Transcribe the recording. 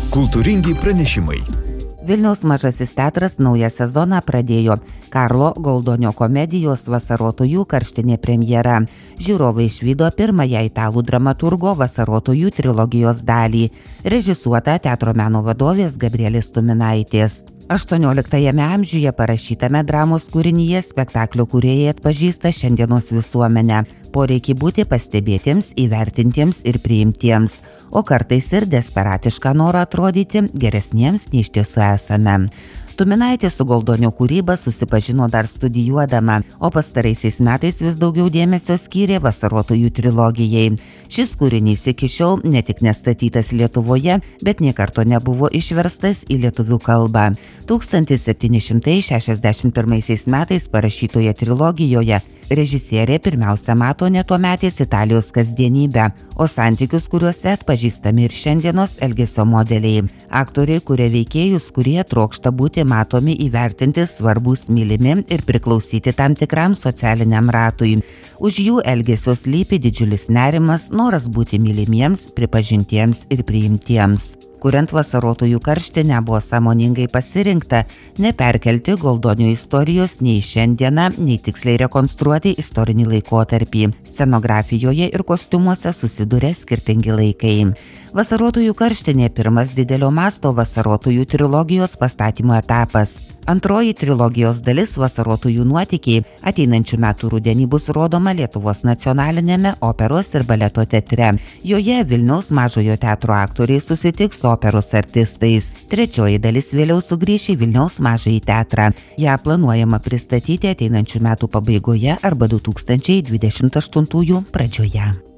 Kultūringi pranešimai. Vilniaus Mažasis teatras naują sezoną pradėjo Karlo Goldonio komedijos Vasarotojų karštinė premjera. Žiūrovai išvydo pirmąją italų dramaturgo Vasarotojų trilogijos dalį, režisuotą teatro meno vadovės Gabrielės Tuminaitės. 18 amžiuje parašytame dramos kūrinyje spektaklio kūrėjai atpažįsta šiandienos visuomenę, poreikį būti pastebėtiems, įvertintiems ir priimtiems, o kartais ir desperatišką norą atrodyti geresniems nei iš tiesų esame. Tuminaitė su Goldonio kūryba susipažino dar studijuodama, o pastaraisiais metais vis daugiau dėmesio skyrė Vasarotojų trilogijai. Šis kūrinys iki šiol ne tik nestatytas Lietuvoje, bet nė karto nebuvo išverstas į lietuvių kalbą. 1761 metais parašytoje trilogijoje režisierė pirmiausia mato ne tuometės Italijos kasdienybę, o santykius, kuriuose atpažįstami ir šiandienos elgesio modeliai. Aktoriai kuria veikėjus, kurie trokšta būti matomi, įvertinti, svarbus, mylimi ir priklausyti tam tikram socialiniam ratui. Už jų elgesio slypi didžiulis nerimas, noras būti mylimiems, pripažintiems ir priimtiems. Kuriant Vasarotojų karštinę buvo sąmoningai pasirinkta neperkelti Goldonio istorijos nei šiandieną, nei tiksliai rekonstruoti istorinį laikotarpį. Scenografijoje ir kostiumuose susiduria skirtingi laikai. Vasarotojų karštinė pirmas didelio masto Vasarotojų trilogijos pastatymo etapas. Antroji trilogijos dalis Vasarotojų nuotykiai ateinančių metų rudenį bus rodoma Lietuvos nacionalinėme operos ir baleto teatre. Joje Vilniaus Mažojo teatro aktoriai susitiks su operos artistais. Trečioji dalis vėliau sugrįš į Vilniaus Mažąjį teatrą. Ją planuojama pristatyti ateinančių metų pabaigoje arba 2028 pradžioje.